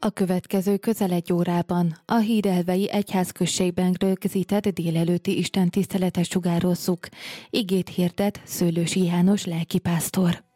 A következő közel egy órában a Hídelvei Egyházközségben rögzített délelőtti istentiszteletet sugározzuk. Igét hirdet Szőlősi János lelkipásztor.